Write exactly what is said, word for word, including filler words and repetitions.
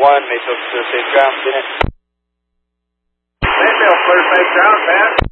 one, Mayfield clear safe ground, in it. Mayfield clear safe ground, man.